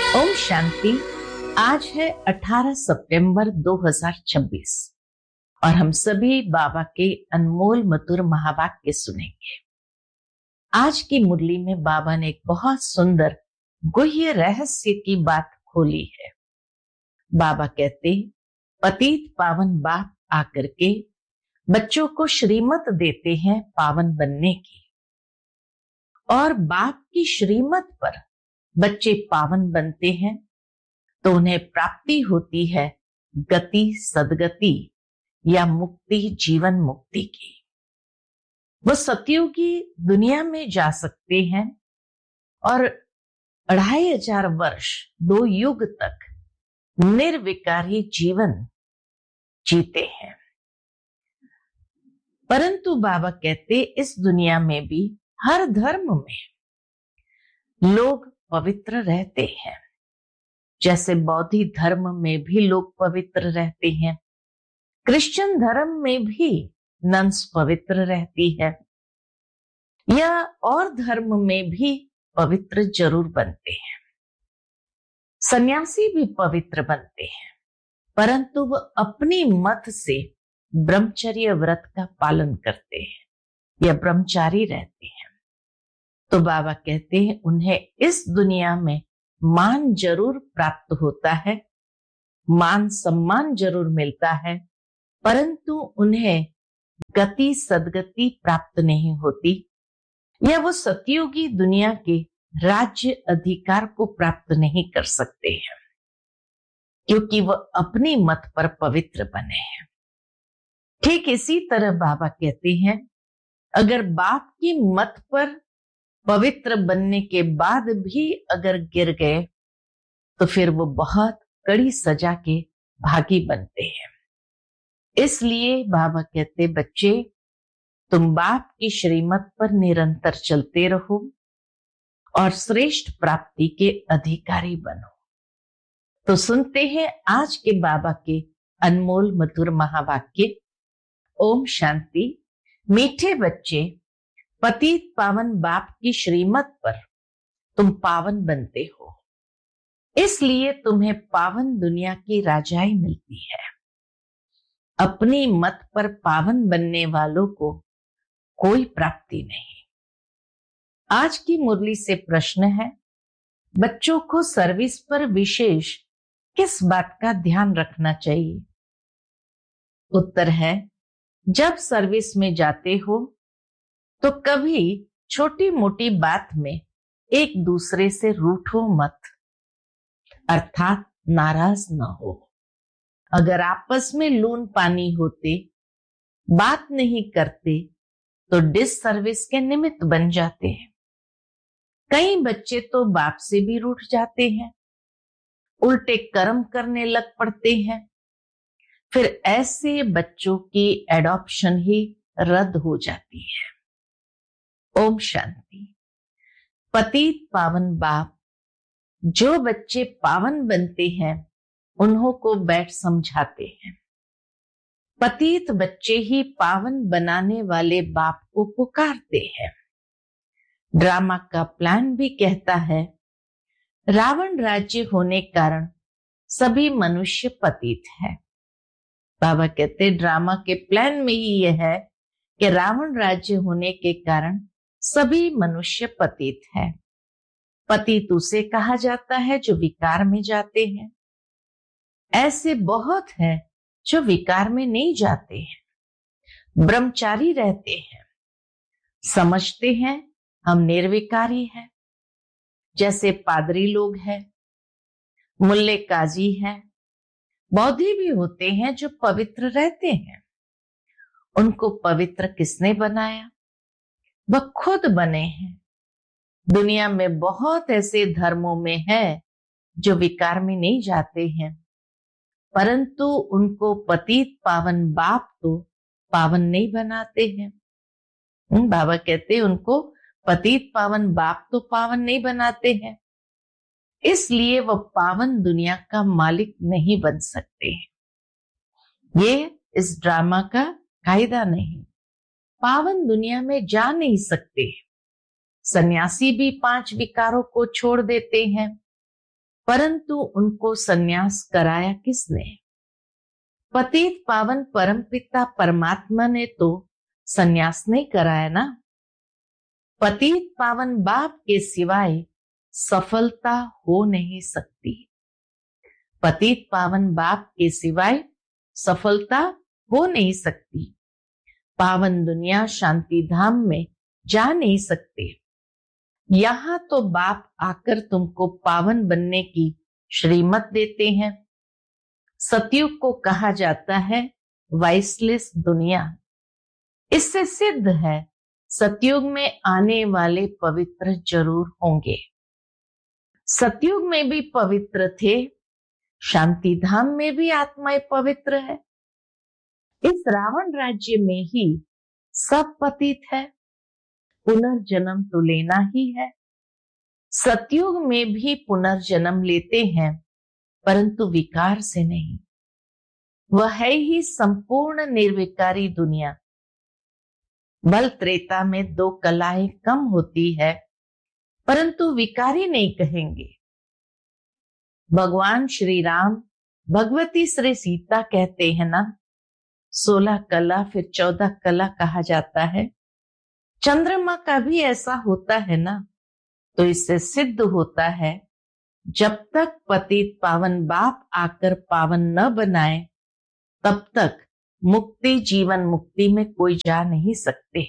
ओम शांति। आज है 18 सितंबर 2026 और हम सभी बाबा के अनमोल मधुर महावाक्य सुनेंगे। आज की मुरली में बाबा ने एक बहुत सुंदर गुह्य रहस्य की बात खोली है। बाबा कहते, पतित पावन बाप आकर के बच्चों को श्रीमत देते हैं पावन बनने की, और बाप की श्रीमत पर बच्चे पावन बनते हैं तो उन्हें प्राप्ति होती है गति, सदगति या मुक्ति, जीवन मुक्ति की। वो सतयुगी दुनिया में जा सकते हैं और 2500 वर्ष 2 युग तक निर्विकारी जीवन जीते हैं। परंतु बाबा कहते, इस दुनिया में भी हर धर्म में लोग पवित्र रहते हैं। जैसे बौद्ध धर्म में भी लोग पवित्र रहते हैं, क्रिश्चियन धर्म में भी नन्स पवित्र रहती है, या और धर्म में भी पवित्र जरूर बनते हैं। सन्यासी भी पवित्र बनते हैं, परंतु वह अपनी मत से ब्रह्मचर्य व्रत का पालन करते हैं या ब्रह्मचारी रहते हैं। तो बाबा कहते हैं उन्हें इस दुनिया में मान जरूर प्राप्त होता है, मान सम्मान जरूर मिलता है, परंतु उन्हें गति, सदगति प्राप्त नहीं होती, या वो सतयुगी दुनिया के राज्य अधिकार को प्राप्त नहीं कर सकते हैं, क्योंकि वह अपनी मत पर पवित्र बने हैं। ठीक इसी तरह बाबा कहते हैं, अगर बाप की मत पर पवित्र बनने के बाद भी अगर गिर गए तो फिर वो बहुत कड़ी सजा के भागी बनते हैं। इसलिए बाबा कहते, बच्चे तुम बाप की श्रीमत पर निरंतर चलते रहो और श्रेष्ठ प्राप्ति के अधिकारी बनो। तो सुनते हैं आज के बाबा के अनमोल मधुर महावाक्य। ओम शांति। मीठे बच्चे, पतित पावन बाप की श्रीमत पर तुम पावन बनते हो, इसलिए तुम्हें पावन दुनिया की राजाई मिलती है। अपनी मत पर पावन बनने वालों को कोई प्राप्ति नहीं। आज की मुरली से प्रश्न है, बच्चों को सर्विस पर विशेष किस बात का ध्यान रखना चाहिए? उत्तर है, जब सर्विस में जाते हो तो कभी छोटी मोटी बात में एक दूसरे से रूठो मत, अर्थात नाराज न हो। अगर आपस में लून पानी होते, बात नहीं करते, तो डिस सर्विस के निमित्त बन जाते हैं। कई बच्चे तो बाप से भी रूठ जाते हैं, उल्टे कर्म करने लग पड़ते हैं, फिर ऐसे बच्चों की एडॉप्शन ही रद्द हो जाती है। ओम शांति। पतित पावन बाप जो बच्चे पावन बनते हैं उन्हों को बैठ समझाते हैं। पतित बच्चे ही पावन बनाने वाले बाप को पुकारते हैं। ड्रामा का प्लान भी कहता है, रावण राज्य होने कारण सभी मनुष्य पतित है। बाबा कहते, ड्रामा के प्लान में ही यह है कि रावण राज्य होने के कारण सभी मनुष्य पतित है। पतित उसे कहा जाता है जो विकार में जाते हैं। ऐसे बहुत हैं जो विकार में नहीं जाते हैं, ब्रह्मचारी रहते हैं, समझते हैं हम निर्विकारी हैं। जैसे पादरी लोग हैं, मुल्ले काजी हैं, बौद्धि भी होते हैं जो पवित्र रहते हैं। उनको पवित्र किसने बनाया? वह खुद बने हैं। दुनिया में बहुत ऐसे धर्मों में है जो विकार में नहीं जाते हैं, परंतु उनको पतित पावन बाप तो पावन नहीं बनाते हैं। बाबा कहते हैं उनको पतित पावन बाप तो पावन नहीं बनाते हैं, इसलिए वह पावन दुनिया का मालिक नहीं बन सकते हैं। ये इस ड्रामा का कायदा नहीं। पावन दुनिया में जा नहीं सकते। सन्यासी भी 5 विकारों को छोड़ देते हैं, परंतु उनको संन्यास कराया किसने? पतित पावन परमपिता परमात्मा ने तो संन्यास नहीं कराया ना। पतित पावन बाप के सिवाय सफलता हो नहीं सकती। पतित पावन बाप के सिवाय सफलता हो नहीं सकती। पावन दुनिया शांति धाम में जा नहीं सकते। यहां तो बाप आकर तुमको पावन बनने की श्रीमत देते हैं। सतयुग को कहा जाता है वाइसलेस दुनिया। इससे सिद्ध है सतयुग में आने वाले पवित्र जरूर होंगे। सतयुग में भी पवित्र थे, शांति धाम में भी आत्माएं पवित्र है। इस रावण राज्य में ही सब पतित है, पुनर्जन्म तो लेना ही है। सतयुग में भी पुनर्जन्म लेते हैं, परंतु विकार से नहीं। वह है ही संपूर्ण निर्विकारी दुनिया। बल त्रेता में 2 कलाएं कम होती है, परंतु विकारी नहीं कहेंगे। भगवान श्री राम भगवती श्री सीता कहते हैं ना, 16 कला फिर 14 कला कहा जाता है। चंद्रमा का भी ऐसा होता है ना। तो इससे सिद्ध होता है जब तक पतित पावन बाप आकर पावन न बनाए, तब तक मुक्ति जीवन मुक्ति में कोई जा नहीं सकते।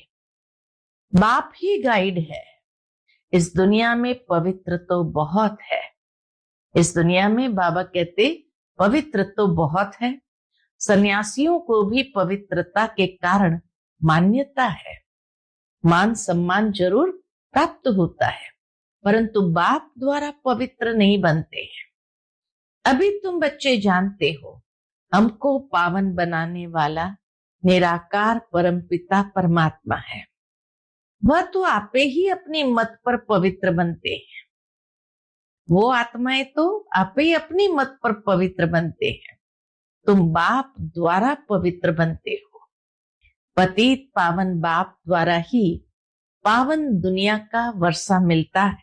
बाप ही गाइड है। इस दुनिया में पवित्र तो बहुत है। इस दुनिया में बाबा कहते पवित्र तो बहुत है। सन्यासियों को भी पवित्रता के कारण मान्यता है, मान सम्मान जरूर प्राप्त होता है, परंतु बाप द्वारा पवित्र नहीं बनते हैं। अभी तुम बच्चे जानते हो, हमको पावन बनाने वाला निराकार परमपिता परमात्मा है। वह तो आपे ही अपनी मत पर पवित्र बनते हैं। वो आत्माएं तो आपे ही अपनी मत पर पवित्र बनते हैं। तुम बाप द्वारा पवित्र बनते हो। पतित पावन बाप द्वारा ही पावन दुनिया का वर्षा मिलता है।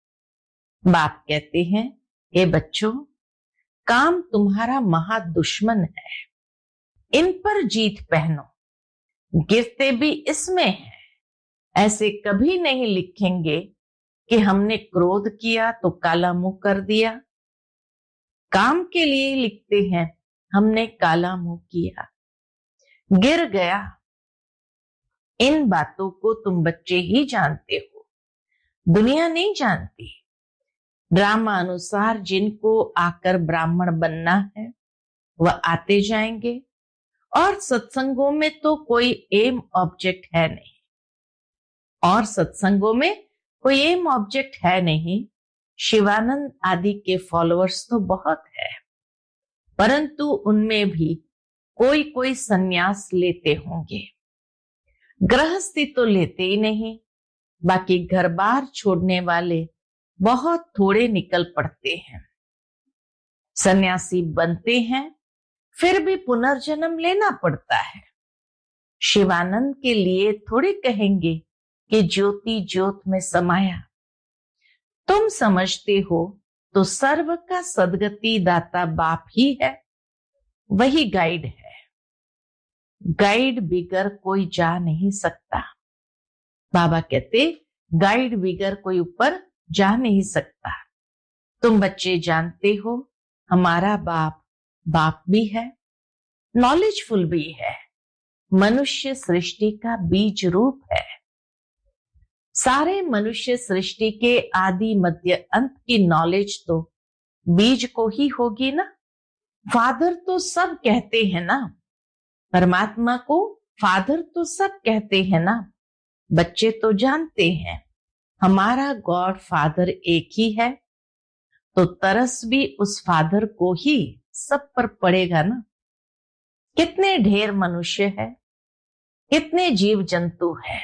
बाप कहते हैं, हे बच्चों, काम तुम्हारा महा दुश्मन है। इन पर जीत पहनो। गिरते भी इसमें है। ऐसे कभी नहीं लिखेंगे कि हमने क्रोध किया तो काला मुंह कर दिया। काम के लिए लिखते हैं, हमने काला मुंह किया, गिर गया। इन बातों को तुम बच्चे ही जानते हो, दुनिया नहीं जानती। ड्रामा अनुसार जिनको आकर ब्राह्मण बनना है वह आते जाएंगे, और सत्संगों में तो कोई एम ऑब्जेक्ट है नहीं। और सत्संगों में कोई एम ऑब्जेक्ट है नहीं। शिवानंद आदि के फॉलोअर्स तो बहुत है, परंतु उनमें भी कोई कोई सन्यास लेते होंगे। गृहस्थी तो लेते ही नहीं। बाकी घर बार छोड़ने वाले बहुत थोड़े निकल पड़ते हैं। सन्यासी बनते हैं, फिर भी पुनर्जन्म लेना पड़ता है। शिवानंद के लिए थोड़े कहेंगे कि ज्योति ज्योत में समाया। तुम समझते हो तो सर्व का सदगति दाता बाप ही है, वही गाइड है। गाइड बिगर कोई जा नहीं सकता। बाबा कहते गाइड बिगर कोई ऊपर जा नहीं सकता। तुम बच्चे जानते हो, हमारा बाप बाप भी है, नॉलेजफुल भी है, मनुष्य सृष्टि का बीज रूप है। सारे मनुष्य सृष्टि के आदि मध्य अंत की नॉलेज तो बीज को ही होगी ना। फादर तो सब कहते हैं ना, परमात्मा को फादर तो सब कहते हैं ना। बच्चे तो जानते हैं हमारा गॉड फादर एक ही है, तो तरस भी उस फादर को ही सब पर पड़ेगा ना। कितने ढेर मनुष्य है, कितने जीव जंतु है।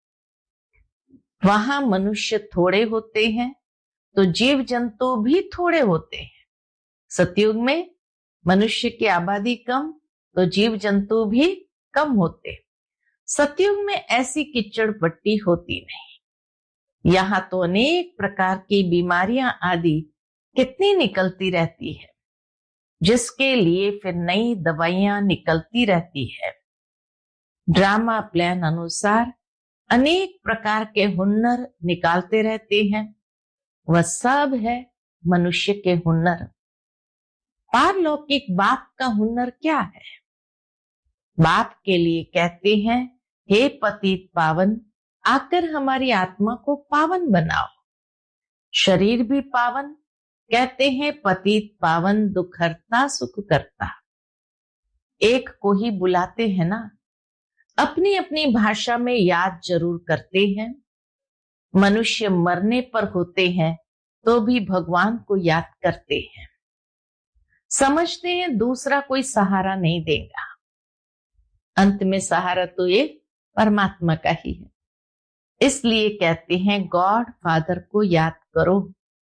वहां मनुष्य थोड़े होते हैं तो जीव जंतु भी थोड़े होते हैं। सतयुग में मनुष्य की आबादी कम तो जीव जंतु भी कम होते। सतयुग में ऐसी कीचड़ पट्टी होती नहीं। यहाँ तो अनेक प्रकार की बीमारियां आदि कितनी निकलती रहती है, जिसके लिए फिर नई दवाइयां निकलती रहती है। ड्रामा प्लान अनुसार अनेक प्रकार के हुनर निकालते रहते हैं। वह सब है मनुष्य के हुनर। पारलौकिक बाप का हुनर क्या है? बाप के लिए कहते हैं, हे पतित पावन, आकर हमारी आत्मा को पावन बनाओ। शरीर भी पावन, कहते हैं पतित पावन, दुख हरता सुख करता। एक को ही बुलाते हैं ना, अपनी अपनी भाषा में याद जरूर करते हैं। मनुष्य मरने पर होते हैं तो भी भगवान को याद करते हैं। समझते हैं दूसरा कोई सहारा नहीं देगा, अंत में सहारा तो ये परमात्मा का ही है। इसलिए कहते हैं गॉड फादर को याद करो।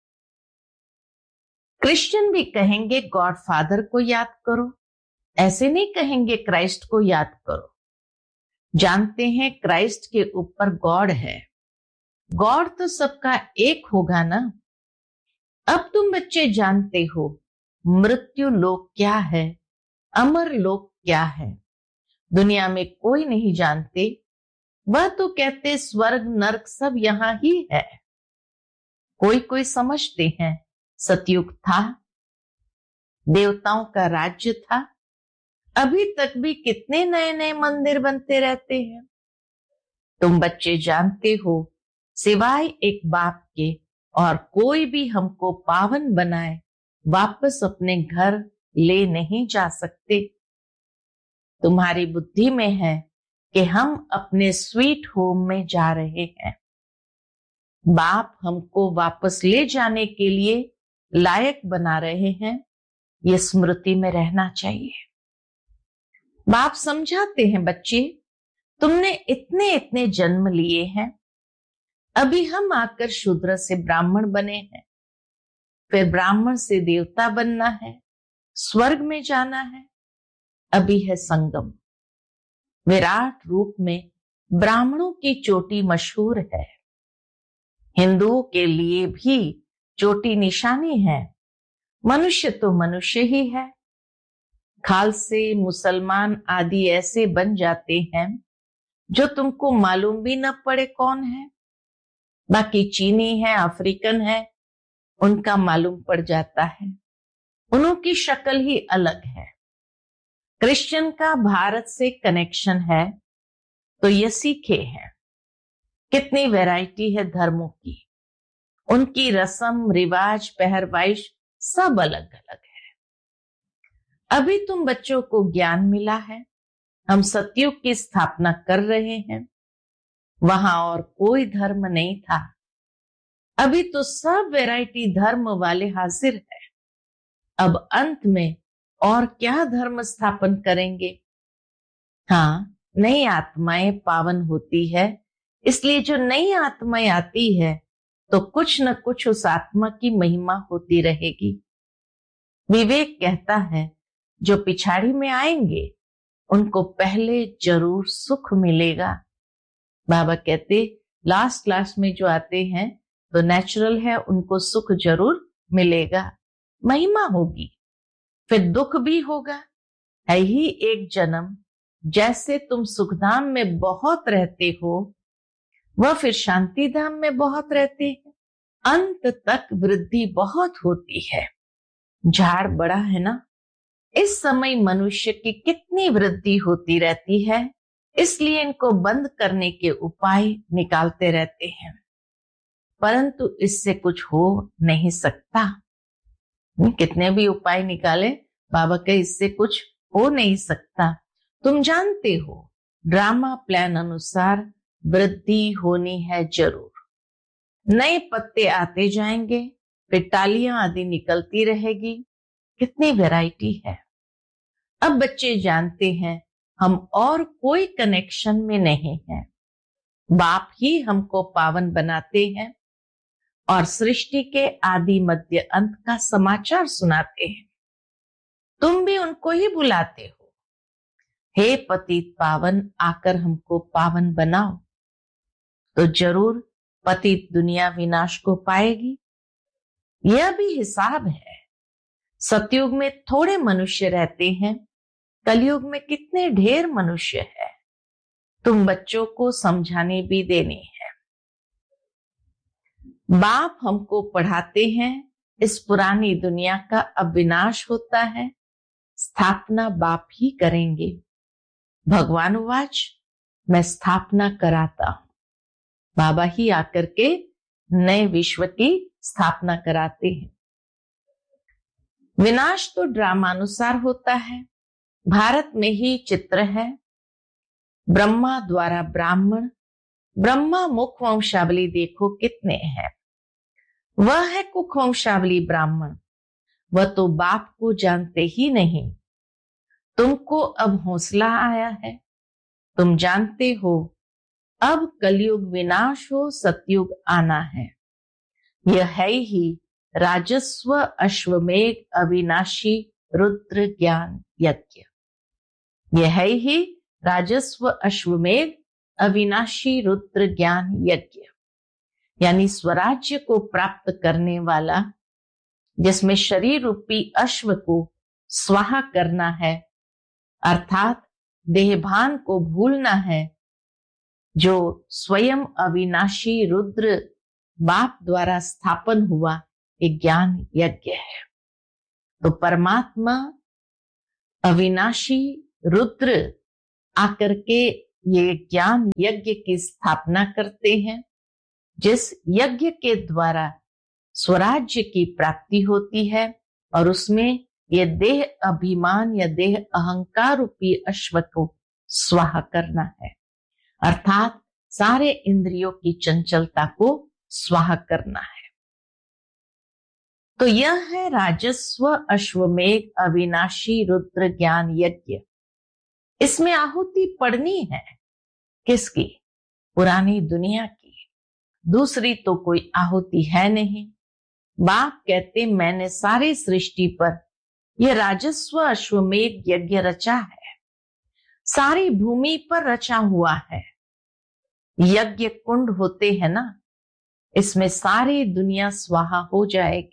क्रिश्चियन भी कहेंगे गॉड फादर को याद करो, ऐसे नहीं कहेंगे क्राइस्ट को याद करो। जानते हैं क्राइस्ट के ऊपर गॉड है, गॉड तो सबका एक होगा ना। अब तुम बच्चे जानते हो मृत्यु लोक क्या है, अमर लोक क्या है। दुनिया में कोई नहीं जानते, वह तो कहते स्वर्ग नरक सब यहां ही है। कोई कोई समझते हैं सतयुग था, देवताओं का राज्य था। अभी तक भी कितने नए नए मंदिर बनते रहते हैं। तुम बच्चे जानते हो सिवाय एक बाप के और कोई भी हमको पावन बनाए वापस अपने घर ले नहीं जा सकते। तुम्हारी बुद्धि में है कि हम अपने स्वीट होम में जा रहे हैं। बाप हमको वापस ले जाने के लिए लायक बना रहे हैं, ये स्मृति में रहना चाहिए। बाप समझाते हैं बच्चे, तुमने इतने इतने जन्म लिए हैं, अभी हम आकर शूद्र से ब्राह्मण बने हैं, फिर ब्राह्मण से देवता बनना है, स्वर्ग में जाना है। अभी है संगम। विराट रूप में ब्राह्मणों की चोटी मशहूर है, हिंदुओं के लिए भी चोटी निशानी है। मनुष्य तो मनुष्य ही है। खालसे मुसलमान आदि ऐसे बन जाते हैं जो तुमको मालूम भी न पड़े कौन है। बाकी चीनी है, अफ्रीकन है, उनका मालूम पड़ जाता है, उनकी शक्ल ही अलग है। क्रिश्चियन का भारत से कनेक्शन है तो ये सीखे हैं। कितनी वैरायटी है धर्मों की, उनकी रस्म रिवाज पहरवाइश सब अलग अलग है। अभी तुम बच्चों को ज्ञान मिला है, हम सतयुग की स्थापना कर रहे हैं। वहां और कोई धर्म नहीं था, अभी तो सब वैरायटी धर्म वाले हाजिर है। अब अंत में और क्या धर्म स्थापन करेंगे। हाँ, नई आत्माएं पावन होती है, इसलिए जो नई आत्माएं आती है तो कुछ न कुछ उस आत्मा की महिमा होती रहेगी। विवेक कहता है जो पिछाड़ी में आएंगे उनको पहले जरूर सुख मिलेगा। बाबा कहते लास्ट क्लास में जो आते हैं तो नेचुरल है, उनको सुख जरूर मिलेगा, महिमा होगी, फिर दुख भी होगा। है ही एक जन्म। जैसे तुम सुखधाम में बहुत रहते हो, वह फिर शांति धाम में बहुत रहते हैं। अंत तक वृद्धि बहुत होती है। झाड़ बड़ा है ना, इस समय मनुष्य की कितनी वृद्धि होती रहती है, इसलिए इनको बंद करने के उपाय निकालते रहते हैं, परंतु इससे कुछ हो नहीं सकता। कितने भी उपाय निकाले, बाबा के इससे कुछ हो नहीं सकता। तुम जानते हो ड्रामा प्लान अनुसार वृद्धि होनी है जरूर। नए पत्ते आते जाएंगे, फिर टालियां आदि निकलती रहेगी। कितनी वैरायटी है। अब बच्चे जानते हैं हम और कोई कनेक्शन में नहीं है, बाप ही हमको पावन बनाते हैं और सृष्टि के आदि मध्य अंत का समाचार सुनाते हैं। तुम भी उनको ही बुलाते हो, हे पतित पावन, आकर हमको पावन बनाओ। तो जरूर पतित दुनिया विनाश को पाएगी। यह भी हिसाब है। सतयुग में थोड़े मनुष्य रहते हैं, कलयुग में कितने ढेर मनुष्य है। तुम बच्चों को समझाने भी देने हैं। बाप हमको पढ़ाते हैं, इस पुरानी दुनिया का अब विनाश होता है, स्थापना बाप ही करेंगे। भगवान वाच, मैं स्थापना कराता हूं। बाबा ही आकर के नए विश्व की स्थापना कराते हैं। विनाश तो ड्रामानुसार होता है। भारत में ही चित्र है। ब्रह्मा द्वारा ब्राह्मण, ब्रह्मा मुख वंशावली देखो कितने हैं। वह है कुख वंशावली ब्राह्मण, वह तो बाप को जानते ही नहीं। तुमको अब हौसला आया है, तुम जानते हो अब कलयुग विनाश हो, सतयुग आना है। यह है ही राजस्व अश्वमेघ अविनाशी रुद्र ज्ञान यज्ञ। यह है ही राजस्व अश्वमेघ अविनाशी रुद्र ज्ञान यज्ञ, यानी स्वराज्य को प्राप्त करने वाला, जिसमें शरीर रूपी अश्व को स्वाहा करना है, अर्थात देहभान को भूलना है, जो स्वयं अविनाशी रुद्र बाप द्वारा स्थापन हुआ एक ज्ञान यज्ञ है। तो परमात्मा अविनाशी रुद्र आकर के ये ज्ञान यज्ञ की स्थापना करते हैं, जिस यज्ञ के द्वारा स्वराज्य की प्राप्ति होती है, और उसमें ये देह अभिमान या देह अहंकार रूपी अश्व को स्वाहा करना है, अर्थात सारे इंद्रियों की चंचलता को स्वाहा करना है। तो यह है राजस्व अश्वमेघ अविनाशी रुद्र ज्ञान यज्ञ। इसमें आहुति पड़नी है किसकी? पुरानी दुनिया की। दूसरी तो कोई आहुति है नहीं। बाप कहते मैंने सारी सृष्टि पर यह राजस्व अश्वमेघ यज्ञ रचा है, सारी भूमि पर रचा हुआ है। यज्ञ कुंड होते हैं ना, इसमें सारी दुनिया स्वाहा हो जाएगी।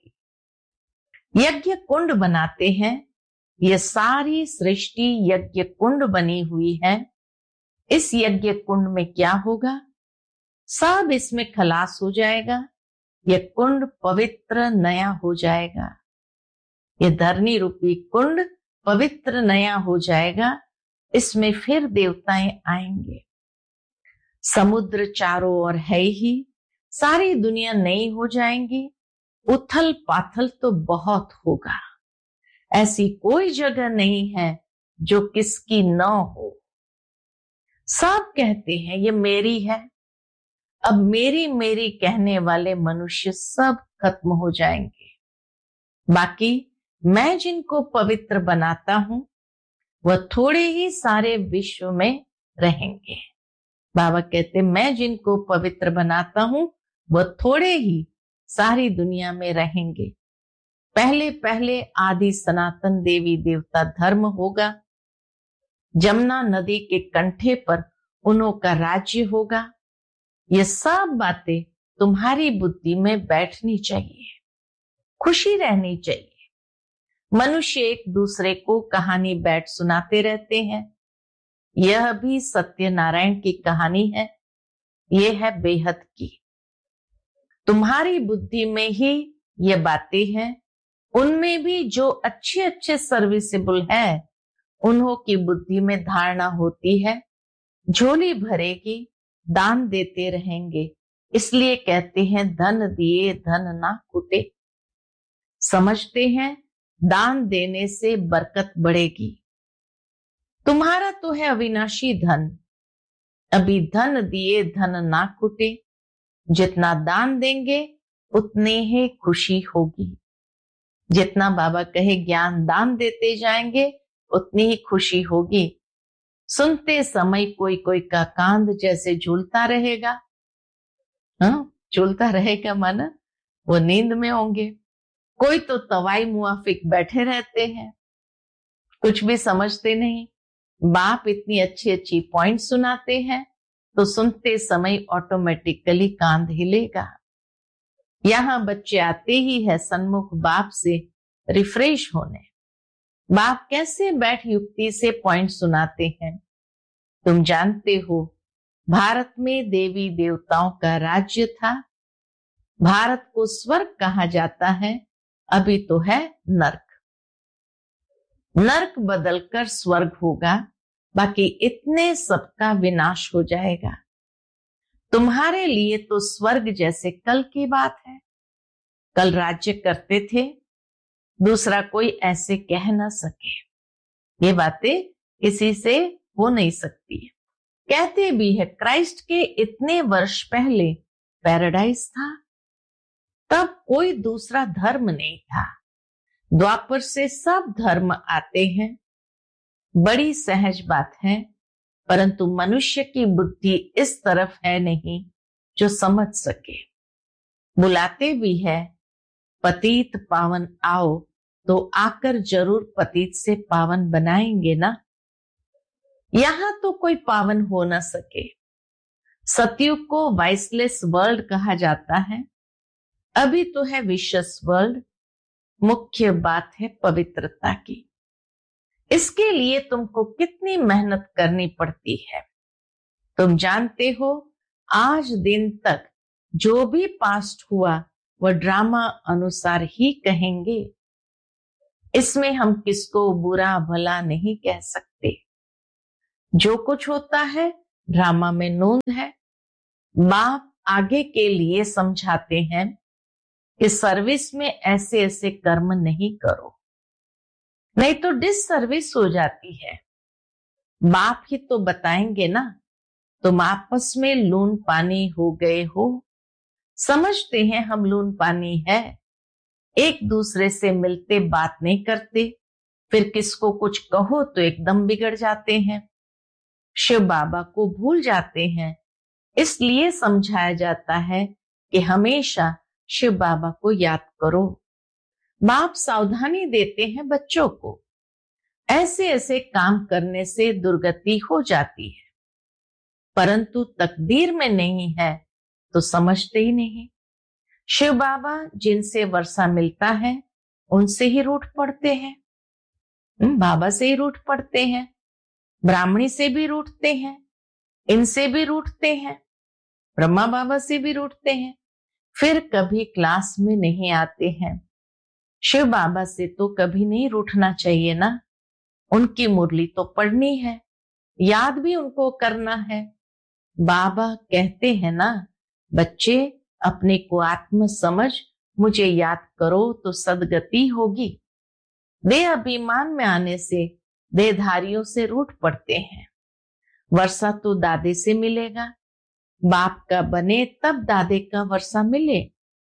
यज्ञ कुंड बनाते हैं, यह सारी सृष्टि यज्ञ कुंड बनी हुई है। इस यज्ञ कुंड में क्या होगा? सब इसमें खलास हो जाएगा। यह कुंड पवित्र नया हो जाएगा। यह धरनी रूपी कुंड पवित्र नया हो जाएगा। इसमें फिर देवताएं आएंगे। समुद्र चारों ओर है ही, सारी दुनिया नई हो जाएंगी। उथल पाथल तो बहुत होगा। ऐसी कोई जगह नहीं है जो किसकी न हो। सब कहते हैं ये मेरी है। अब मेरी मेरी कहने वाले मनुष्य सब खत्म हो जाएंगे। बाकी मैं जिनको पवित्र बनाता हूं वह थोड़े ही सारे विश्व में रहेंगे। बाबा कहते मैं जिनको पवित्र बनाता हूं वह थोड़े ही सारी दुनिया में रहेंगे। पहले पहले आदि सनातन देवी देवता धर्म होगा। जमुना नदी के कंठे पर उन्हों का राज्य होगा। ये सब बातें तुम्हारी बुद्धि में बैठनी चाहिए, खुशी रहनी चाहिए। मनुष्य एक दूसरे को कहानी बैठ सुनाते रहते हैं। यह भी सत्यनारायण की कहानी है। यह है बेहद की। तुम्हारी बुद्धि में ही ये बातें हैं। उनमें भी जो अच्छे अच्छे सर्विसेबल है, उन्हों की बुद्धि में धारणा होती है झोली भरेगी, दान देते रहेंगे। इसलिए कहते हैं धन दिए धन ना कुटे। समझते हैं दान देने से बरकत बढ़ेगी। तुम्हारा तो है अविनाशी धन। अभी धन दिए धन ना कुटे। जितना दान देंगे उतने ही खुशी होगी। जितना बाबा कहे ज्ञान दान देते जाएंगे उतनी ही खुशी होगी। सुनते समय कोई कोई का कांध जैसे झूलता रहेगा। हाँ, झूलता रहेगा माना वो नींद में होंगे। कोई तो तवाई मुआफिक बैठे रहते हैं, कुछ भी समझते नहीं। बाप इतनी अच्छी अच्छी पॉइंट सुनाते हैं तो सुनते समय ऑटोमेटिकली कांध हिलेगा। यहाँ बच्चे आते ही है सन्मुख बाप से रिफ्रेश होने। बाप कैसे बैठ युक्ति से पॉइंट सुनाते हैं। तुम जानते हो भारत में देवी देवताओं का राज्य था। भारत को स्वर्ग कहा जाता है, अभी तो है नर्क। नर्क बदलकर स्वर्ग होगा, बाकी इतने सबका विनाश हो जाएगा। तुम्हारे लिए तो स्वर्ग जैसे कल की बात है। कल राज्य करते थे, दूसरा कोई ऐसे कह ना सके। ये बातें किसी से हो नहीं सकती। कहते भी है क्राइस्ट के इतने वर्ष पहले पैराडाइज था, तब कोई दूसरा धर्म नहीं था। द्वापर से सब धर्म आते हैं, बड़ी सहज बात है। परंतु मनुष्य की बुद्धि इस तरफ है नहीं जो समझ सके। बुलाते भी है पतित पावन आओ, तो आकर जरूर पतित से पावन बनाएंगे ना। यहां तो कोई पावन हो ना सके। सतयुग को वाइसलेस वर्ल्ड कहा जाता है, अभी तो है विशस वर्ल्ड। मुख्य बात है पवित्रता की। इसके लिए तुमको कितनी मेहनत करनी पड़ती है। तुम जानते हो आज दिन तक जो भी पास्ट हुआ वह ड्रामा अनुसार ही कहेंगे। इसमें हम किसको बुरा भला नहीं कह सकते। जो कुछ होता है ड्रामा में नोंद है। बाप आगे के लिए समझाते हैं कि सर्विस में ऐसे ऐसे कर्म नहीं करो, नहीं तो डिससर्विस हो जाती है। बाप ही तो बताएंगे ना। तुम आपस में लून पानी हो गए हो। समझते हैं हम लून पानी है, एक दूसरे से मिलते बात नहीं करते, फिर किसको कुछ कहो तो एकदम बिगड़ जाते हैं, शिव बाबा को भूल जाते हैं। इसलिए समझाया जाता है कि हमेशा शिव बाबा को याद करो। बाप सावधानी देते हैं बच्चों को, ऐसे ऐसे काम करने से दुर्गति हो जाती है, परंतु तकदीर में नहीं है तो समझते ही नहीं। शिव बाबा जिनसे वर्षा मिलता है उनसे ही रूठ पड़ते हैं। बाबा से ही रूठ पड़ते हैं, ब्राह्मणी से भी रूठते हैं, इनसे भी रूठते हैं, ब्रह्मा बाबा से भी रूठते हैं, फिर कभी क्लास में नहीं आते हैं। शिव बाबा से तो कभी नहीं रूठना चाहिए ना। उनकी मुरली तो पढ़नी है, याद भी उनको करना है। बाबा कहते हैं ना, बच्चे अपने को आत्म समझ, मुझे याद करो तो सदगति होगी। देह अभिमान में आने से देहधारियों से रूठ पड़ते हैं। वर्षा तो दादे से मिलेगा, बाप का बने तब दादे का वर्षा मिले।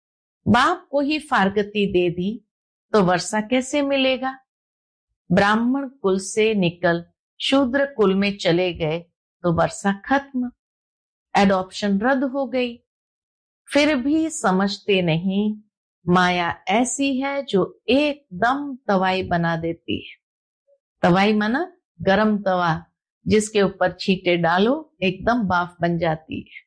बाप को ही फारगती दे दी तो वर्षा कैसे मिलेगा। ब्राह्मण कुल से निकल शूद्र कुल में चले गए तो वर्षा खत्म, एडॉप्शन रद्द हो गई। फिर भी समझते नहीं, माया ऐसी है जो एकदम तवाई बना देती है। तवाई माना गरम तवा, जिसके ऊपर छींटे डालो एकदम बाफ बन जाती है,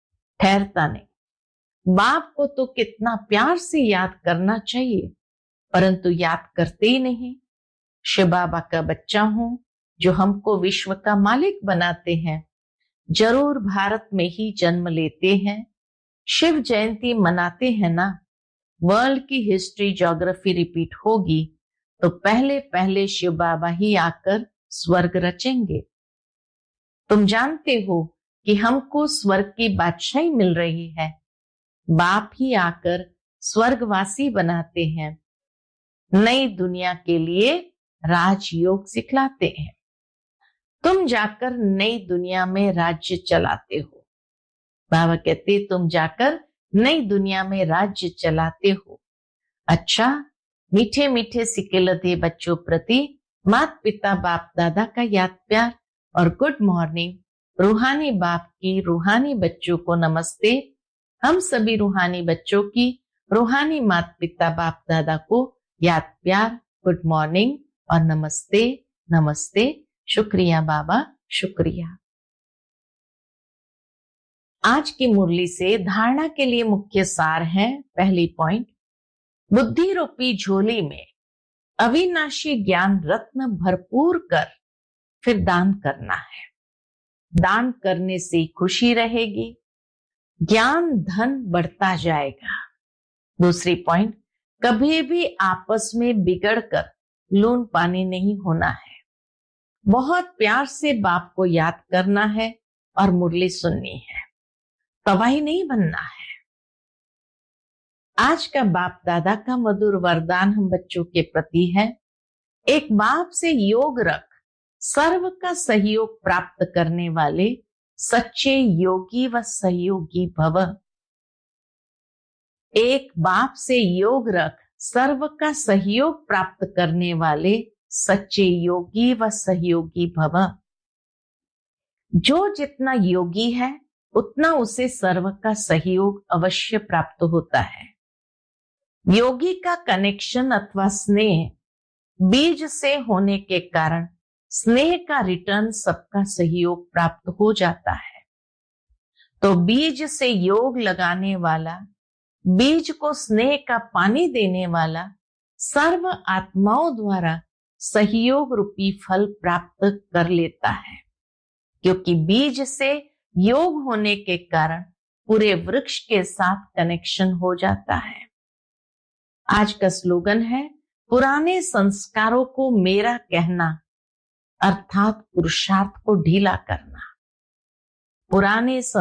ठहरता नहीं। बाप को तो कितना प्यार से याद करना चाहिए, परंतु याद करते ही नहीं। शिव बाबा का बच्चा हूं जो हमको विश्व का मालिक बनाते हैं, जरूर भारत में ही जन्म लेते हैं। शिव जयंती मनाते हैं ना। वर्ल्ड की हिस्ट्री ज्योग्राफी रिपीट होगी तो पहले पहले शिव बाबा ही आकर स्वर्ग रचेंगे। तुम जानते हो कि हमको स्वर्ग की बादशाही मिल रही है। बाप ही आकर स्वर्गवासी बनाते हैं, नई दुनिया के लिए राजयोग सिखलाते हैं। तुम जाकर नई दुनिया में राज्य चलाते हो। बाबा कहते तुम जाकर नई दुनिया में राज्य चलाते हो। अच्छा, मीठे मीठे सिक्के लदे बच्चों प्रति माता पिता बाप दादा का याद प्यार और गुड मॉर्निंग। रूहानी बाप की रूहानी बच्चों को नमस्ते। हम सभी रूहानी बच्चों की रूहानी माता पिता बाप दादा को याद प्यार, गुड मॉर्निंग और नमस्ते नमस्ते। शुक्रिया बाबा, शुक्रिया। आज की मुरली से धारणा के लिए मुख्य सार है। पहली पॉइंट, बुद्धि रूपी झोली में अविनाशी ज्ञान रत्न भरपूर कर फिर दान करना है। दान करने से खुशी रहेगी, ज्ञान धन बढ़ता जाएगा। दूसरी पॉइंट, कभी भी आपस में बिगड़कर लून पानी नहीं होना है। बहुत प्यार से बाप को याद करना है और मुरली सुननी है, तबाही नहीं बनना है। आज का बाप दादा का मधुर वरदान हम बच्चों के प्रति है, एक बाप से योग रख, सर्व का सहयोग प्राप्त करने वाले सच्चे योगी व सहयोगी भव। एक बाप से योग रख, सर्व का सहयोग प्राप्त करने वाले सच्चे योगी व सहयोगी भव। जो जितना योगी है उतना उसे सर्व का सहयोग अवश्य प्राप्त होता है। योगी का कनेक्शन अथवा स्नेह बीज से होने के कारण स्नेह का रिटर्न सबका सहयोग प्राप्त हो जाता है। तो बीज से योग लगाने वाला, बीज को स्नेह का पानी देने वाला सर्व आत्माओं द्वारा सहयोग रूपी फल प्राप्त कर लेता है, क्योंकि बीज से योग होने के कारण पूरे वृक्ष के साथ कनेक्शन हो जाता है। आज का स्लोगन है, पुराने संस्कारों को मेरा कहना अर्थात पुरुषार्थ को ढीला करना। पुराने